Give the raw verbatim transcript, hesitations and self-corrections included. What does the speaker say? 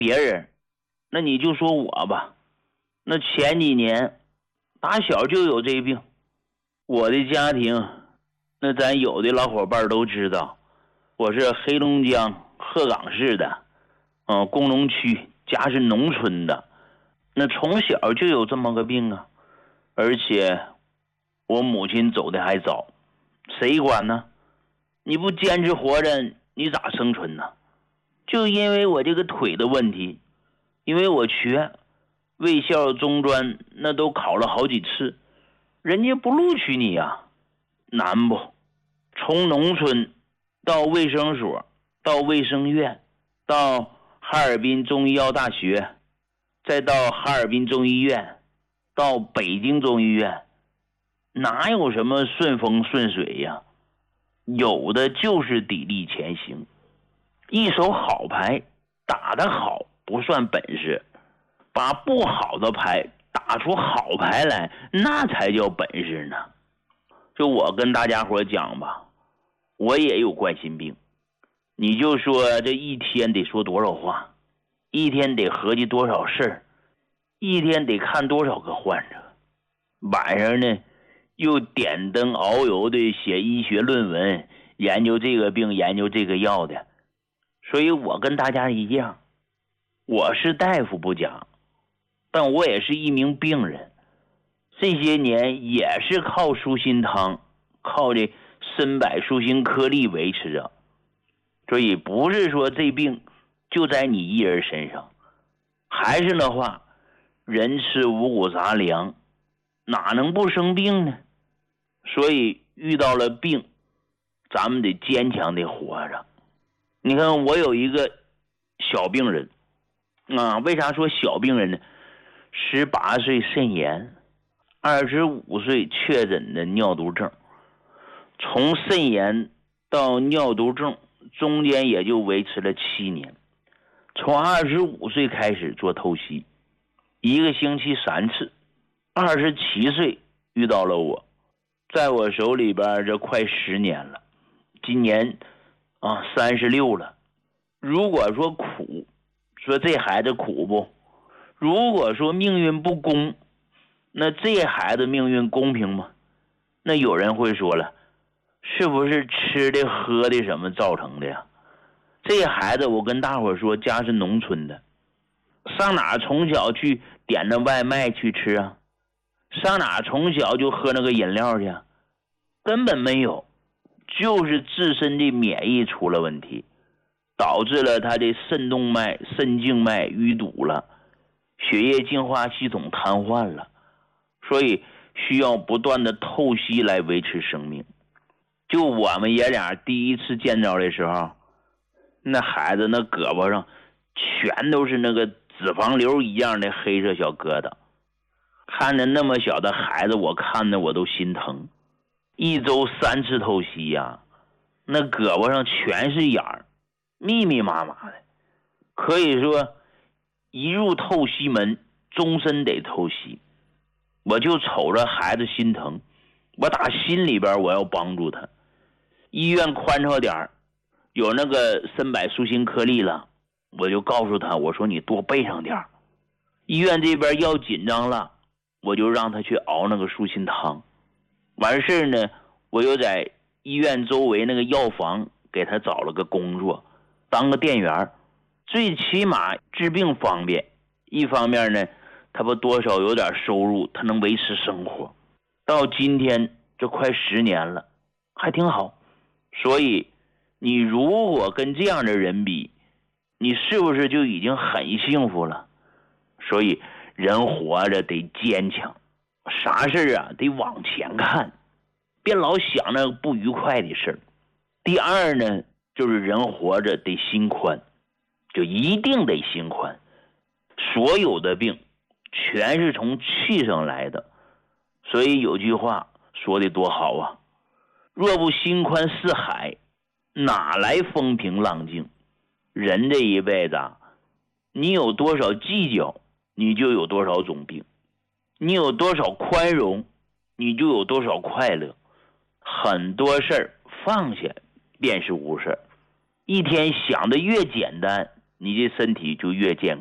别人，那你就说我吧，那前几年打小就有这病。我的家庭，那咱有的老伙伴都知道，我是黑龙江鹤岗市的，嗯，工农区，家是农村的，那从小就有这么个病啊，而且我母亲走的还早，谁管呢？你不坚持活着，你咋生存呢？就因为我这个腿的问题，因为我瘸，卫校中专那都考了好几次，人家不录取你呀，难不？从农村到卫生所，到卫生院，到哈尔滨中医药大学，再到哈尔滨中医院，到北京中医院，哪有什么顺风顺水呀？有的就是砥砺前行。一手好牌打得好不算本事，把不好的牌打出好牌来，那才叫本事呢。就我跟大家伙讲吧，我也有冠心病，你就说这一天得说多少话，一天得合计多少事儿，一天得看多少个患者，晚上呢又点灯熬油的写医学论文，研究这个病研究这个药的。所以我跟大家一样，我是大夫不假，但我也是一名病人，这些年也是靠舒心汤，靠这参柏舒心颗粒维持着。所以不是说这病就在你一人身上，还是那话，人吃五谷杂粮，哪能不生病呢？所以遇到了病，咱们得坚强地活着。你看我有一个小病人啊，为啥说小病人呢？十八岁肾炎，二十五岁确诊的尿毒症，从肾炎到尿毒症中间也就维持了七年。从二十五岁开始做透析，一个星期三次。二十七岁遇到了我，在我手里边这快十年了，今年啊三十六了。如果说苦，说这孩子苦不？如果说命运不公，那这孩子命运公平吗？那有人会说了，是不是吃的喝的什么造成的呀？这孩子我跟大伙说，家是农村的，上哪从小去点那外卖去吃啊？上哪从小就喝那个饮料去啊？根本没有，就是自身的免疫出了问题，导致了他的肾动脉、肾静脉淤堵了，血液净化系统瘫痪了，所以需要不断的透析来维持生命。就我们爷俩第一次见着的时候，那孩子那胳膊上全都是那个脂肪瘤一样的黑色小疙瘩，看着那么小的孩子，我看着我都心疼。一周三次透析呀，那胳膊上全是眼儿，密密麻麻的，可以说一入透析门，终身得透析。我就瞅着孩子心疼，我打心里边我要帮助他。医院宽敞点，有那个参柏舒心颗粒了，我就告诉他，我说你多备上点。医院这边要紧张了，我就让他去熬那个舒心汤。完事呢，我又在医院周围那个药房给他找了个工作，当个店员，最起码治病方便，一方面呢他不多少有点收入，他能维持生活。到今天这快十年了，还挺好。所以你如果跟这样的人比，你是不是就已经很幸福了？所以人活着得坚强，啥事啊得往前看，别老想那不愉快的事儿。第二呢，就是人活着得心宽，就一定得心宽。所有的病全是从气上来的，所以有句话说的多好啊，若不心宽似海，哪来风平浪静？人这一辈子啊，你有多少计较，你就有多少种病；你有多少宽容，你就有多少快乐。很多事儿放下便是无事儿。一天想的越简单， 你的身体就越健康。